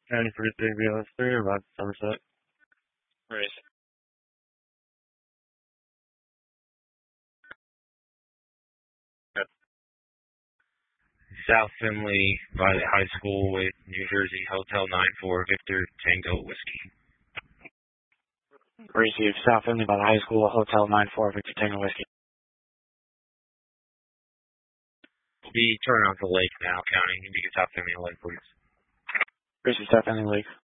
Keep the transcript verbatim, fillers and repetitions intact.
County for three B L S three, about Somerset. Right. South Finley by the high school with New Jersey Hotel nine four Victor Tango Whiskey. Receive South Finley by the high school, Hotel nine four Victor Tango Whiskey. Be turning on the lake now, County. You need to get South Finley Lake, please. Receive South Finley Lake.